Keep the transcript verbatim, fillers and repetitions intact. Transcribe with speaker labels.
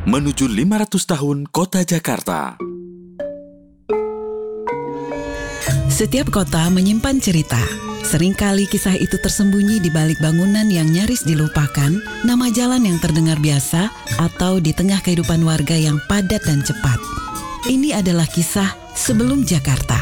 Speaker 1: menuju lima ratus tahun Kota Jakarta.
Speaker 2: Setiap kota menyimpan cerita. Seringkali kisah itu tersembunyi di balik bangunan yang nyaris dilupakan, nama jalan yang terdengar biasa, atau di tengah kehidupan warga yang padat dan cepat. Ini adalah kisah sebelum Jakarta.